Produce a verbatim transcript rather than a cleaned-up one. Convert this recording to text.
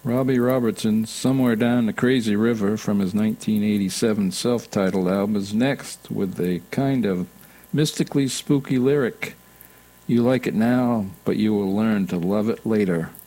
Robbie Robertson, Somewhere Down the Crazy River from his nineteen eighty-seven self-titled album, is next with a kind of mystically spooky lyric. You like it now, but you will learn to love it later.